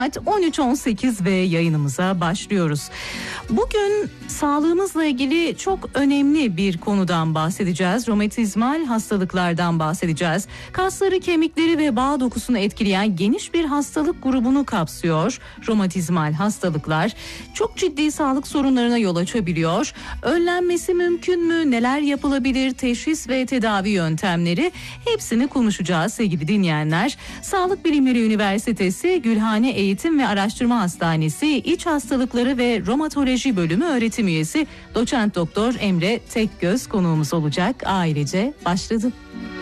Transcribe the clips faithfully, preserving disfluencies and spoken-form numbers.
on üç on sekiz ve yayınımıza başlıyoruz. Bugün sağlığımızla ilgili çok önemli bir konudan bahsedeceğiz. Romatizmal hastalıklardan bahsedeceğiz. Kasları, kemikleri ve bağ dokusunu etkileyen geniş bir hastalık grubunu kapsıyor. Romatizmal hastalıklar çok ciddi sağlık sorunlarına yol açabiliyor. Önlenmesi mümkün mü? Neler yapılabilir? Teşhis ve tedavi yöntemleri, hepsini konuşacağız sevgili dinleyenler. Sağlık Bilimleri Üniversitesi Gülhane Eğitim Eğitim ve Araştırma Hastanesi İç Hastalıkları ve Romatoloji Bölümü öğretim üyesi Doçent Doktor Emre Tekgöz konuğumuz olacak. Ailece başladı.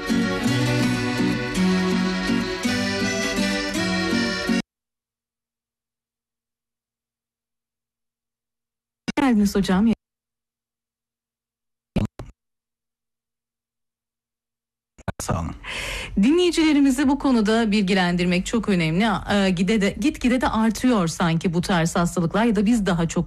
Geldiniz hocam. Sağ olun. Dinleyicilerimizi bu konuda bilgilendirmek çok önemli. Ee, gide de, gitgide de artıyor sanki bu tarz hastalıklar ya da biz daha çok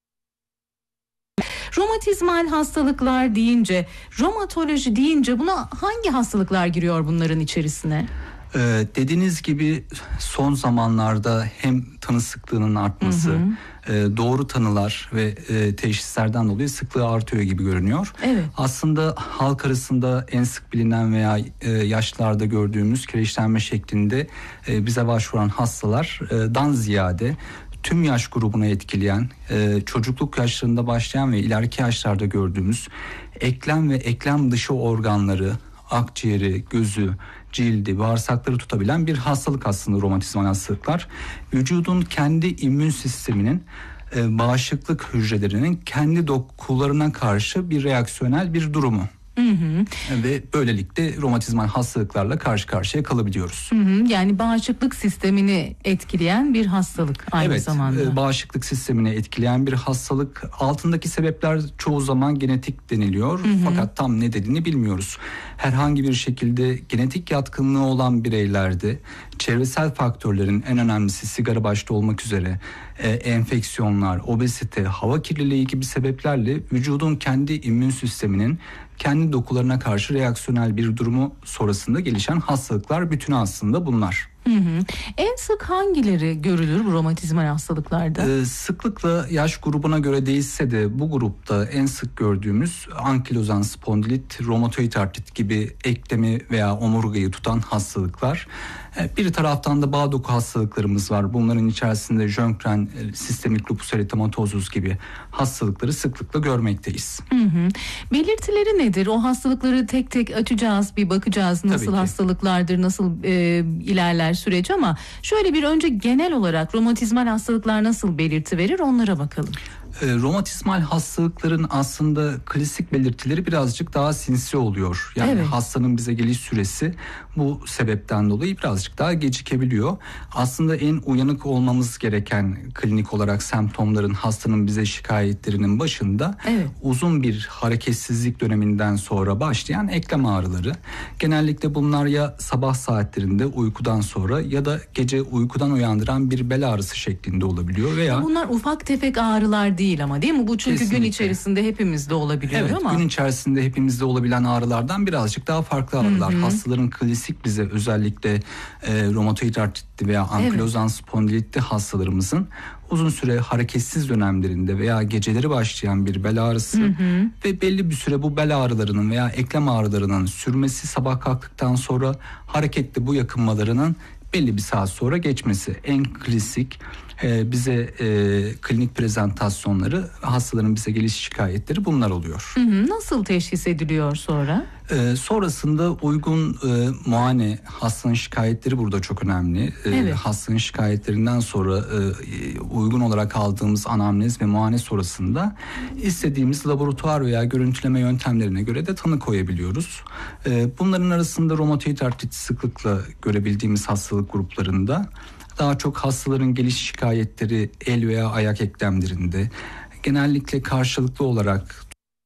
romatizmal hastalıklar deyince, romatoloji deyince buna hangi hastalıklar giriyor bunların içerisine? Ee, dediğiniz gibi son zamanlarda hem tanı sıklığının artması, hı hı. E, doğru tanılar ve e, teşhislerden dolayı sıklığı artıyor gibi görünüyor. Evet. Aslında halk arasında en sık bilinen veya e, yaşlılarda gördüğümüz kireçlenme şeklinde e, bize başvuran hastalardan ziyade tüm yaş grubunu etkileyen, e, çocukluk yaşlarında başlayan ve ileriki yaşlarda gördüğümüz eklem ve eklem dışı organları, akciğeri, gözü, cildi, bağırsakları tutabilen bir hastalık aslında romatizmal hastalıklar. Vücudun kendi immün sisteminin, e, bağışıklık hücrelerinin kendi dokularına karşı bir reaksiyonel bir durumu. Hı hı. Ve böylelikle romatizmal hastalıklarla karşı karşıya kalabiliyoruz. Hı hı. Yani bağışıklık sistemini etkileyen bir hastalık aynı evet, zamanda. Evet, bağışıklık sistemini etkileyen bir hastalık. Altındaki sebepler çoğu zaman genetik deniliyor. Hı hı. Fakat tam ne dediğini bilmiyoruz. Herhangi bir şekilde genetik yatkınlığı olan bireylerde çevresel faktörlerin, en önemlisi sigara başta olmak üzere, e, enfeksiyonlar, obezite, hava kirliliği gibi sebeplerle vücudun kendi immün sisteminin kendi dokularına karşı reaksiyonel bir durumu sonrasında gelişen hastalıklar bütünü aslında bunlar. Hı hı. En sık hangileri görülür bu romatizmal hastalıklarda? Ee, sıklıkla yaş grubuna göre değişse de bu grupta en sık gördüğümüz ankilozan spondilit, romatoid artrit gibi eklemi veya omurgayı tutan hastalıklar. Bir taraftan da bağ doku hastalıklarımız var. Bunların içerisinde Sjögren, sistemik lupus eritematosus gibi hastalıkları sıklıkla görmekteyiz. Hı hı. Belirtileri nedir? O hastalıkları tek tek açacağız, bir bakacağız nasıl hastalıklardır, nasıl e, ilerler süreç, ama şöyle bir önce genel olarak romatizmal hastalıklar nasıl belirti verir, onlara bakalım. E, romatizmal hastalıkların aslında klasik belirtileri birazcık daha sinsi oluyor. Yani evet. Hastanın bize geliş süresi bu sebepten dolayı birazcık daha gecikebiliyor. Aslında en uyanık olmamız gereken klinik olarak semptomların, hastanın bize şikayetlerinin başında evet. uzun bir hareketsizlik döneminden sonra başlayan eklem ağrıları. Genellikle bunlar ya sabah saatlerinde uykudan sonra ya da gece uykudan uyandıran bir bel ağrısı şeklinde olabiliyor veya bunlar ufak tefek ağrılar değil ama, değil mi? Bu çünkü kesinlikle gün içerisinde hepimizde olabiliyor evet, ama. Evet, gün içerisinde hepimizde olabilen ağrılardan birazcık daha farklı ağrılar. Hı hı. Hastaların klasik bize özellikle e, romatoid artritli veya ankilozan evet. spondilitli hastalarımızın uzun süre hareketsiz dönemlerinde veya geceleri başlayan bir bel ağrısı hı hı. ve belli bir süre bu bel ağrılarının veya eklem ağrılarının sürmesi, sabah kalktıktan sonra hareketli bu yakınmalarının belli bir saat sonra geçmesi en klasik e, bize e, klinik prezentasyonları, hastaların bize geliş şikayetleri bunlar oluyor. Hı hı. Nasıl teşhis ediliyor sonra? E, sonrasında uygun e, muayene, hastanın şikayetleri burada çok önemli. E, evet. Hastanın şikayetlerinden sonra e, uygun olarak aldığımız anamnez ve muayene sonrasında istediğimiz laboratuvar veya görüntüleme yöntemlerine göre de tanı koyabiliyoruz. E, bunların arasında romatoid artrit sıklıkla görebildiğimiz hastalık gruplarında daha çok hastaların geliş şikayetleri el veya ayak eklemlerinde, genellikle karşılıklı olarak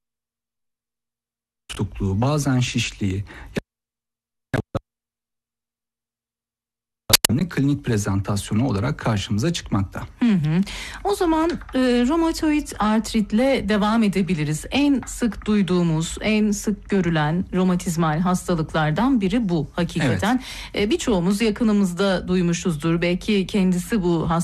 tutukluğu, bazen şişliği, klinik prezentasyonu olarak karşımıza çıkmakta. Hı hı. O zaman e, romatoid artritle devam edebiliriz. En sık duyduğumuz, en sık görülen romatizmal hastalıklardan biri bu hakikaten. Evet. E, birçoğumuz yakınımızda duymuşuzdur. Belki kendisi bu hastalık